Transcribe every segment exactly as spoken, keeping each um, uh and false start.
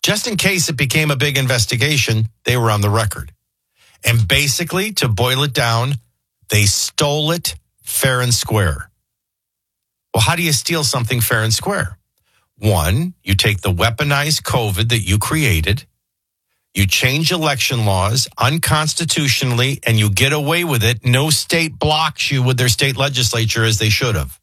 Just in case it became a big investigation, they were on the record. And basically, to boil it down, they stole it fair and square. Well, how do you steal something fair and square? One, you take the weaponized COVID that you created, you change election laws unconstitutionally, and you get away with it. No state blocks you with their state legislature as they should have.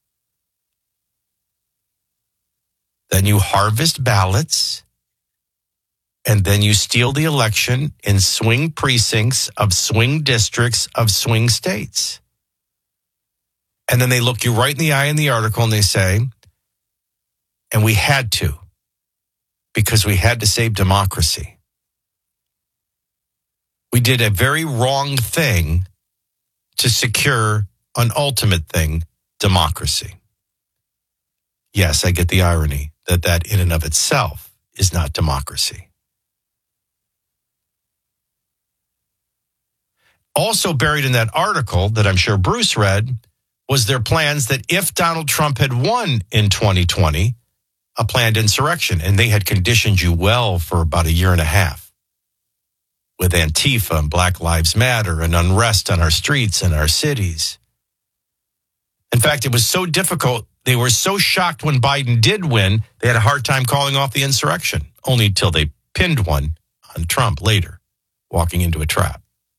Then you harvest ballots, and then you steal the election in swing precincts of swing districts of swing states. And then they look you right in the eye in the article and they say, and we had to, because we had to save democracy. We did a very wrong thing to secure an ultimate thing, democracy. Yes, I get the irony that that in and of itself is not democracy. Also buried in that article that I'm sure Bruce read was their plans that if Donald Trump had won in twenty twenty, a planned insurrection, and they had conditioned you well for about a year and a half with Antifa and Black Lives Matter and unrest on our streets and our cities. In fact, it was so difficult. They were so shocked when Biden did win, they had a hard time calling off the insurrection, only until they pinned one on Trump later, walking into a trap.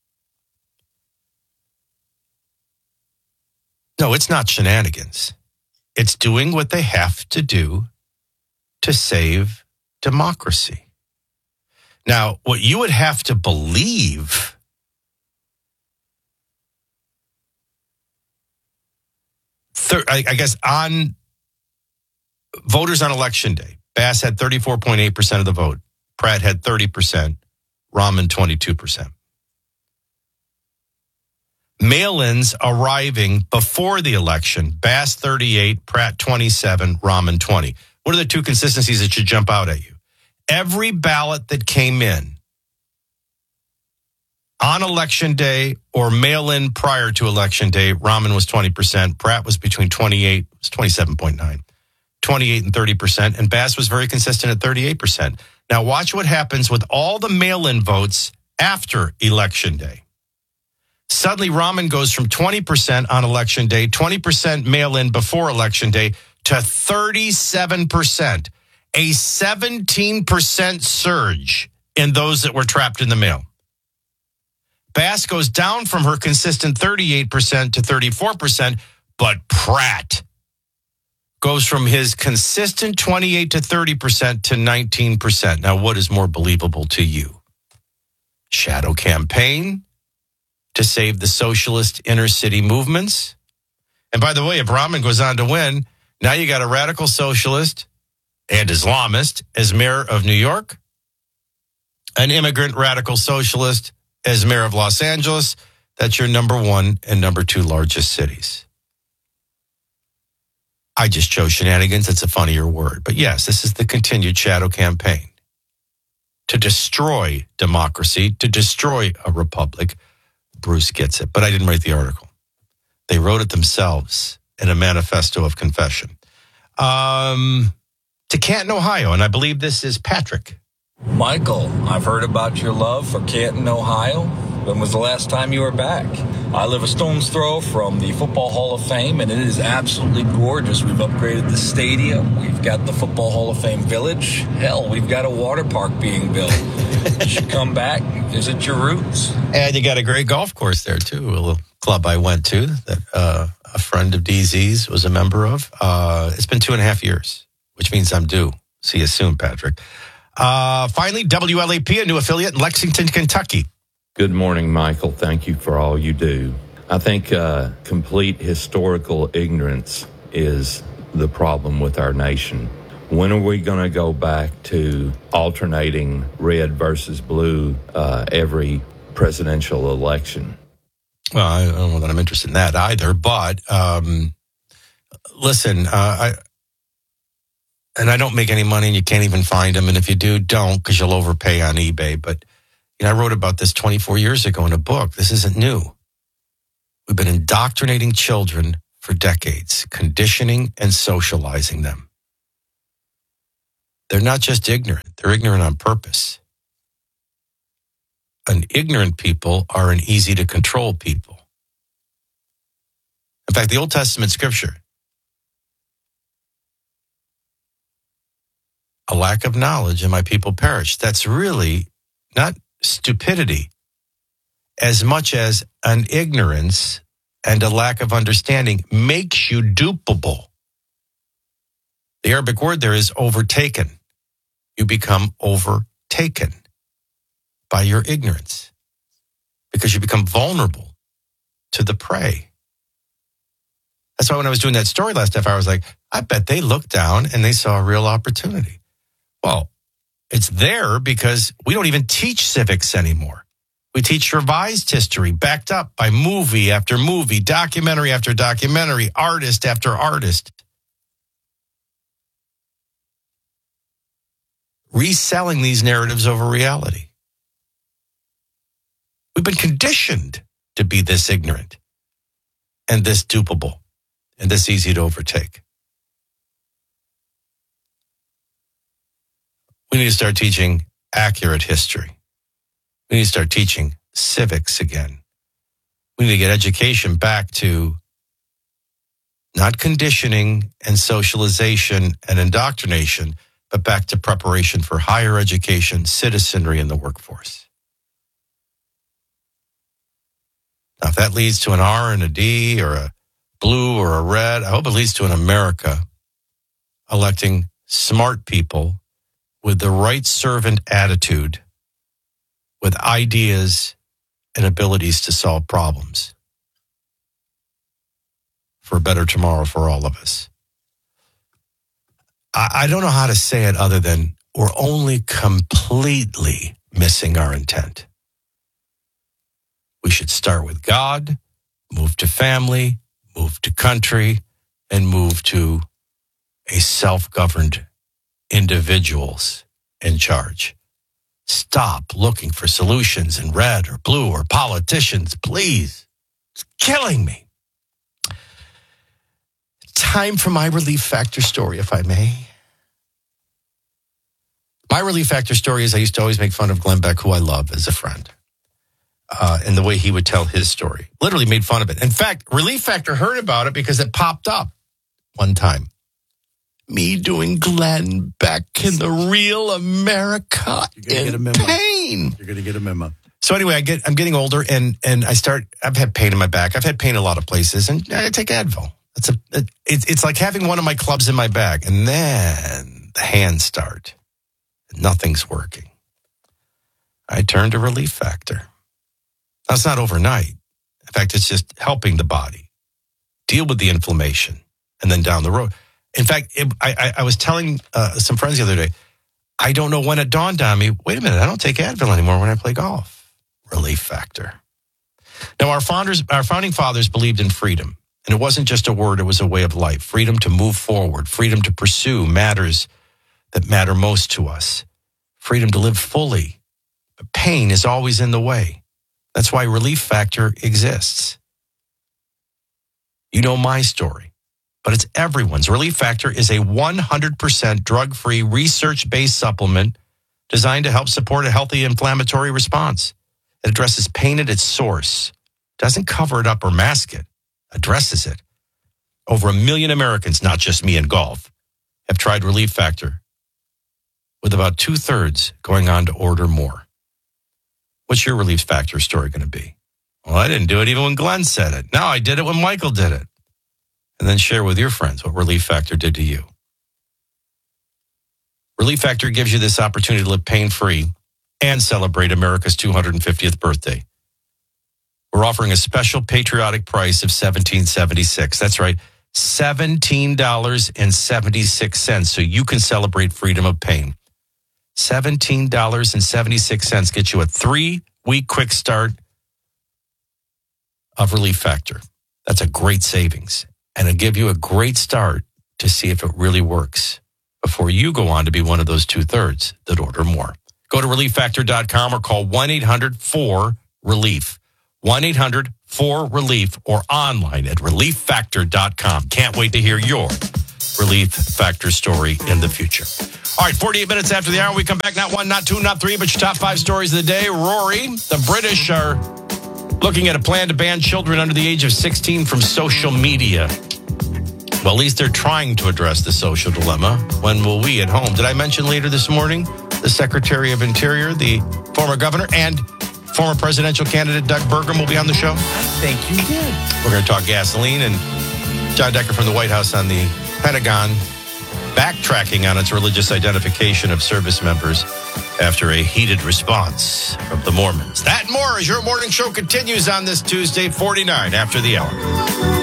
No, it's not shenanigans. It's doing what they have to do to save democracy. Now, what you would have to believe thir- I, I guess on voters on election day, Bass had thirty-four point eight percent of the vote. Pratt had thirty percent. Rahman twenty-two percent. Mail-ins arriving before the election, Bass thirty-eight, Pratt twenty-seven, Rahman twenty. What are the two consistencies that should jump out at you? Every ballot that came in on election day or mail-in prior to election day, Rahman was twenty percent, Pratt was between twenty-eight, it was twenty-seven point nine, twenty-eight and thirty percent, and Bass was very consistent at thirty-eight percent. Now watch what happens with all the mail-in votes after election day. Suddenly, Rahman goes from twenty percent on election day, twenty percent mail-in before election day, to thirty-seven percent, a seventeen percent surge in those that were trapped in the mail. Bass goes down from her consistent thirty-eight percent to thirty-four percent, but Pratt goes from his consistent twenty-eight to thirty percent to nineteen percent. Now, what is more believable to you? Shadow campaign to save the socialist inner city movements? And by the way, if Rahman goes on to win, now you got a radical socialist and Islamist as mayor of New York, an immigrant radical socialist as mayor of Los Angeles. That's your number one and number two largest cities. I just chose shenanigans. It's a funnier word. But yes, this is the continued shadow campaign to destroy democracy, to destroy a republic. Bruce gets it, but I didn't write the article. They wrote it themselves in a manifesto of confession. Um, to Canton, Ohio, and I believe this is Patrick. Michael, I've heard about your love for Canton, Ohio. When was the last time you were back? I live a stone's throw from the Football Hall of Fame, and it is absolutely gorgeous. We've upgraded the stadium. We've got the Football Hall of Fame Village. Hell, we've got a water park being built. You should come back and visit your roots. And you got a great golf course there, too. A little club I went to that uh, a friend of D Z's was a member of. Uh, it's been two and a half years, which means I'm due. See you soon, Patrick. Uh, finally, W L A P, a new affiliate in Lexington, Kentucky. Good morning, Michael. Thank you for all you do. I think uh, complete historical ignorance is the problem with our nation. When are we going to go back to alternating red versus blue uh, every presidential election? Well, I don't know that I'm interested in that either, but um, listen, uh, I and I don't make any money and you can't even find them. And if you do, don't, because you'll overpay on eBay. But you know, I wrote about this twenty-four years ago in a book. This isn't new. We've been indoctrinating children for decades, conditioning and socializing them. They're not just ignorant. They're ignorant on purpose. An ignorant people are an easy to control people. In fact, the Old Testament scripture, a lack of knowledge and my people perish. That's really not stupidity as much as an ignorance and a lack of understanding makes you dupable. The Arabic word there is overtaken. You become overtaken by your ignorance because you become vulnerable to the prey. That's why when I was doing that story last half hour, I was like, I bet they looked down and they saw a real opportunity. Well, it's there because we don't even teach civics anymore. We teach revised history backed up by movie after movie, documentary after documentary, artist after artist. Reselling these narratives over reality. We've been conditioned to be this ignorant and this dupable and this easy to overtake. We need to start teaching accurate history. We need to start teaching civics again. We need to get education back to not conditioning and socialization and indoctrination, but back to preparation for higher education, citizenry, and the workforce. Now, if that leads to an R and a D or a blue or a red, I hope it leads to an America electing smart people with the right servant attitude, with ideas and abilities to solve problems for a better tomorrow for all of us. I, I don't know how to say it other than we're only completely missing our intent. We should start with God, move to family, move to country, and move to a self-governed individuals in charge. Stop looking for solutions in red or blue or politicians, please. It's killing me. Time for my relief factor story, if I may. My relief factor story is I used to always make fun of Glenn Beck, who I love as a friend. Uh, and the way he would tell his story. Literally made fun of it. In fact, Relief Factor heard about it because it popped up one time. Me doing Glenn Beck in the real America in pain. You're going to get a memo. So anyway, I get, I'm getting older and, and I start, I've had pain in my back. I've had pain in a lot of places and I take Advil. It's, a, it, it's, it's like having one of my clubs in my bag. And then the hands start. Nothing's working. I turn to Relief Factor. That's not overnight. In fact, it's just helping the body deal with the inflammation and then down the road. In fact, it, I, I was telling uh, some friends the other day, I don't know when it dawned on me, wait a minute, I don't take Advil anymore when I play golf. Relief Factor. Now, our founders, our founding fathers believed in freedom. And it wasn't just a word, it was a way of life. Freedom to move forward. Freedom to pursue matters that matter most to us. Freedom to live fully. But pain is always in the way. That's why Relief Factor exists. You know my story, but it's everyone's. Relief Factor is a one hundred percent drug-free, research-based supplement designed to help support a healthy inflammatory response. It addresses pain at its source, doesn't cover it up or mask it, addresses it. Over a million Americans, not just me in golf, have tried Relief Factor, with about two-thirds going on to order more. What's your Relief Factor story going to be? Well, I didn't do it even when Glenn said it. No, I did it when Michael did it. And then share with your friends what Relief Factor did to you. Relief Factor gives you this opportunity to live pain-free and celebrate America's two hundred fiftieth birthday. We're offering a special patriotic price of seventeen dollars and seventy-six cents. That's right, seventeen dollars and seventy-six cents, so you can celebrate freedom of pain. seventeen dollars and seventy-six cents gets you a three-week quick start of Relief Factor. That's a great savings. And it'll give you a great start to see if it really works before you go on to be one of those two-thirds that order more. Go to relief factor dot com or call one eight hundred four relief. one eight hundred four relief or online at relief factor dot com. Can't wait to hear your relief factor story in the future. All right, forty-eight minutes after the hour, we come back. Not one, not two, not three, but your top five stories of the day. Rory, the British are looking at a plan to ban children under the age of sixteen from social media. Well, at least they're trying to address the social dilemma. When will we at home? Did I mention later this morning the Secretary of Interior, the former governor, and former presidential candidate Doug Burgum will be on the show? I think you did. We're going to talk gasoline, and John Decker from the White House on the Pentagon backtracking on its religious identification of service members after a heated response from the Mormons. That and more as your morning show continues on this Tuesday, forty-nine after the hour.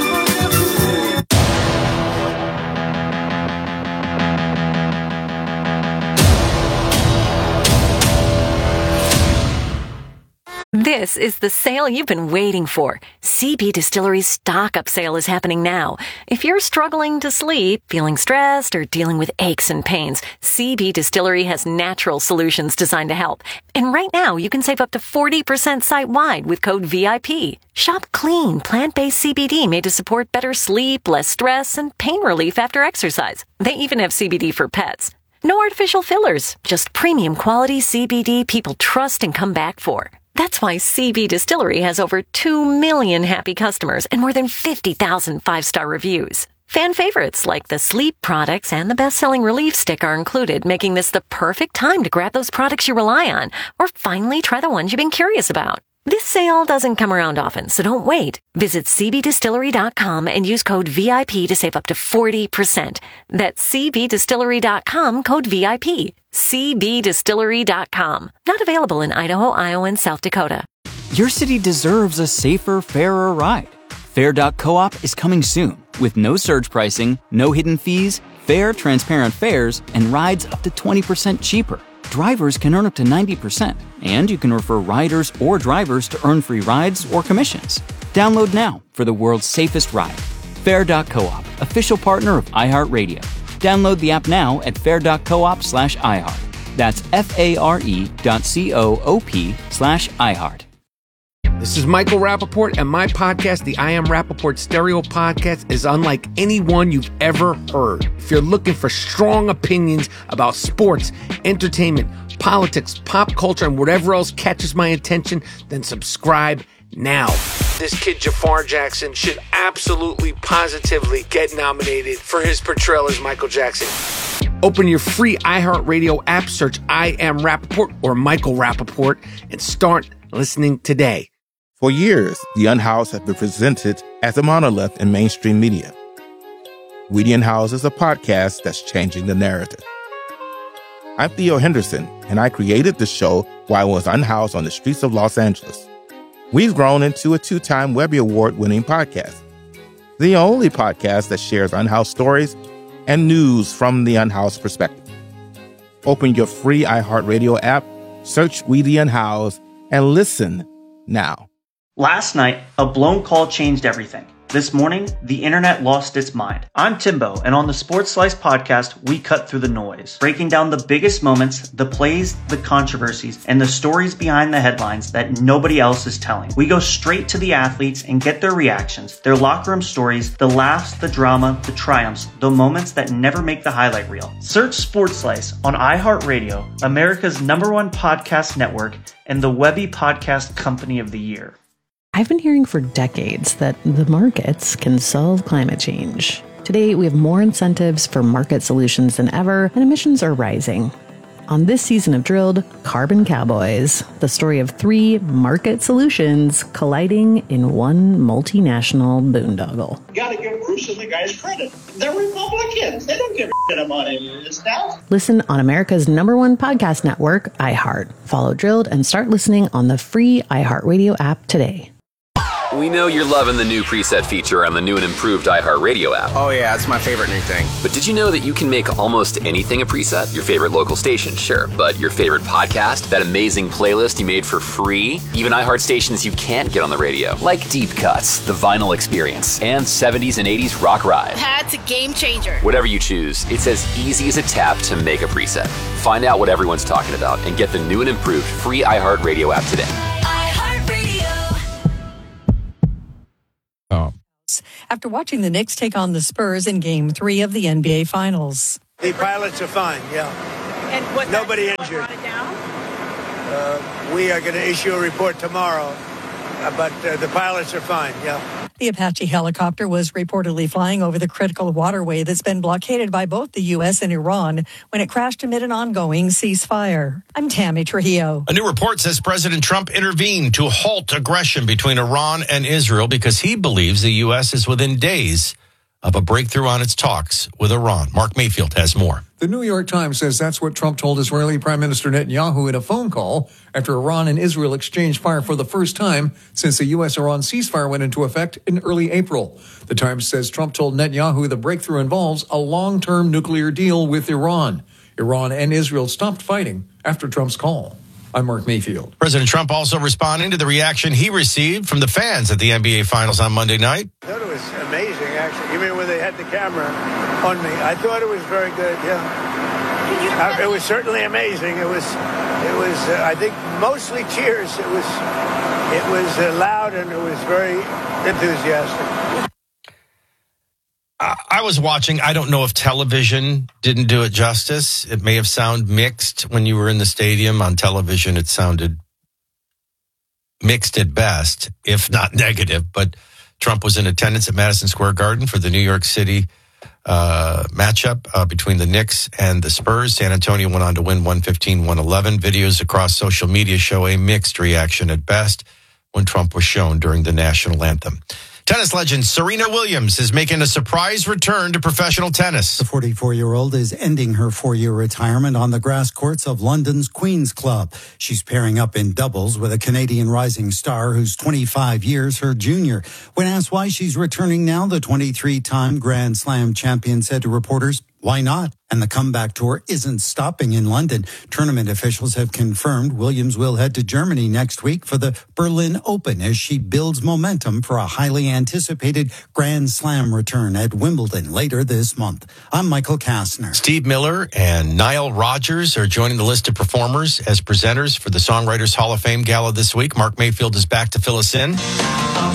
This is the sale you've been waiting for. C B Distillery's stock-up sale is happening now. If you're struggling to sleep, feeling stressed, or dealing with aches and pains, C B Distillery has natural solutions designed to help. And right now, you can save up to forty percent site-wide with code V I P. Shop clean, plant-based C B D made to support better sleep, less stress, and pain relief after exercise. They even have C B D for pets. No artificial fillers, just premium quality C B D people trust and come back for. That's why C B Distillery has over two million happy customers and more than fifty thousand five-star reviews. Fan favorites like the sleep products and the best-selling relief stick are included, making this the perfect time to grab those products you rely on or finally try the ones you've been curious about. This sale doesn't come around often, so don't wait. Visit C B distillery dot com and use code V I P to save up to forty percent. That's C B distillery dot com, code V I P. C B distillery dot com. Not available in Idaho, Iowa, and South Dakota. Your city deserves a safer, fairer ride. Fair dot coop is coming soon with no surge pricing, no hidden fees, fair, transparent fares, and rides up to twenty percent cheaper. Drivers can earn up to ninety percent, and you can refer riders or drivers to earn free rides or commissions. Download now for the world's safest ride. Fair dot coop, official partner of iHeartRadio. Download the app now at fair dot coop slash iHeart. That's F-A-R-E dot C-O-O-P slash iHeart. This is Michael Rappaport, and my podcast, the I Am Rappaport Stereo Podcast, is unlike any one you've ever heard. If you're looking for strong opinions about sports, entertainment, politics, pop culture, and whatever else catches my attention, then subscribe now. This kid, Jafar Jackson, should absolutely, positively get nominated for his portrayal as Michael Jackson. Open your free iHeartRadio app, search I Am Rappaport or Michael Rappaport, and start listening today. For years, The Unhoused have been presented as a monolith in mainstream media. We The Unhoused is a podcast that's changing the narrative. I'm Theo Henderson, and I created the show while I was unhoused on the streets of Los Angeles. We've grown into a two-time Webby Award-winning podcast, the only podcast that shares unhoused stories and news from the unhoused perspective. Open your free iHeartRadio app, search We The Unhoused, and listen now. Last night, a blown call changed everything. This morning, the internet lost its mind. I'm Timbo, and on the Sports Slice podcast, we cut through the noise, breaking down the biggest moments, the plays, the controversies, and the stories behind the headlines that nobody else is telling. We go straight to the athletes and get their reactions, their locker room stories, the laughs, the drama, the triumphs, the moments that never make the highlight reel. Search Sports Slice on iHeartRadio, America's number one podcast network, and the Webby Podcast Company of the Year. I've been hearing for decades that the markets can solve climate change. Today, we have more incentives for market solutions than ever, and emissions are rising. On this season of Drilled, Carbon Cowboys, the story of three market solutions colliding in one multinational boondoggle. You gotta give Bruce and the guys credit. They're Republicans. They don't give a shit about any of this stuff. Listen on America's number one podcast network, iHeart. Follow Drilled and start listening on the free iHeartRadio app today. We know you're loving the new preset feature on the new and improved iHeartRadio app. Oh yeah, it's my favorite new thing. But did you know that you can make almost anything a preset? Your favorite local station, sure. But your favorite podcast? That amazing playlist you made for free? Even iHeart stations you can't get on the radio. Like Deep Cuts, The Vinyl Experience, and seventies and eighties Rock Ride. That's a game changer. Whatever you choose, it's as easy as a tap to make a preset. Find out what everyone's talking about and get the new and improved free iHeartRadio app today. after watching the Knicks take on the Spurs in Game three of the N B A Finals. The pilots are fine, yeah. And what Nobody injured. Brought it down? Uh, we are going to issue a report tomorrow, uh, but uh, the pilots are fine, yeah. The Apache helicopter was reportedly flying over the critical waterway that's been blockaded by both the U S and Iran when it crashed amid an ongoing ceasefire. I'm Tammy Trujillo. A new report says President Trump intervened to halt aggression between Iran and Israel because he believes the U S is within days of a breakthrough on its talks with Iran. Mark Mayfield has more. The New York Times says that's what Trump told Israeli Prime Minister Netanyahu in a phone call after Iran and Israel exchanged fire for the first time since the U S Iran ceasefire went into effect in early April. The Times says Trump told Netanyahu the breakthrough involves a long-term nuclear deal with Iran. Iran and Israel stopped fighting after Trump's call. I'm Mark Mayfield. President Trump also responding to the reaction he received from the fans at the N B A Finals on Monday night. I thought it was amazing, actually. You mean when they had the camera on me? I thought it was very good, yeah. Uh, it was certainly amazing. It was, it was. Uh, I think mostly cheers. It was, it was uh, loud and it was very enthusiastic. I was watching. I don't know if television didn't do it justice. It may have sounded mixed when you were in the stadium. On television, it sounded mixed at best, if not negative. But Trump was in attendance at Madison Square Garden for the New York City uh, matchup uh, between the Knicks and the Spurs. San Antonio went on to win one fifteen to one eleven. Videos across social media show a mixed reaction at best when Trump was shown during the national anthem. Tennis legend Serena Williams is making a surprise return to professional tennis. The forty-four-year-old is ending her four-year retirement on the grass courts of London's Queen's Club. She's pairing up in doubles with a Canadian rising star who's twenty-five years her junior. When asked why she's returning now, the twenty-three-time Grand Slam champion said to reporters, "Why not?" And the comeback tour isn't stopping in London. Tournament officials have confirmed Williams will head to Germany next week for the Berlin Open as she builds momentum for a highly anticipated Grand Slam return at Wimbledon later this month. I'm Michael Kastner. Steve Miller and Nile Rodgers are joining the list of performers as presenters for the Songwriters Hall of Fame Gala this week. Mark Mayfield is back to fill us in.